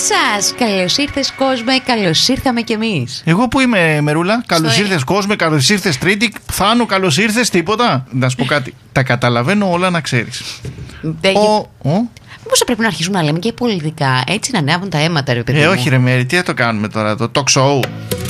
σας! Καλώς ήρθες κόσμε, καλώς ήρθαμε κι εμείς. Εγώ που είμαι, Μερούλα? Καλώς ήρθες κόσμε, καλώς ήρθες Τρίτη. Θάνο, καλώς ήρθες, τίποτα? Να σου πω κάτι. Τα καταλαβαίνω όλα, να ξέρεις. Μήπως θα πρέπει να αρχίσουμε να λέμε και πολιτικά, έτσι να ανέβουν τα αίματα, ρε παιδί μου? Όχι ρε Μέρη, τι θα το κάνουμε τώρα, το talk show?